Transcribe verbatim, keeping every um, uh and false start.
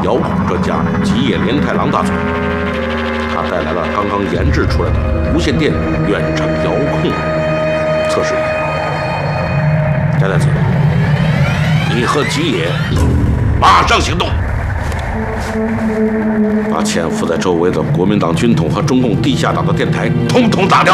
遥控专家吉野连太郎大佐，他带来了刚刚研制出来的无线电远程遥控测试仪。加代子，你和吉野马上行动，把潜伏在周围的国民党军统和中共地下党的电台统统炸掉。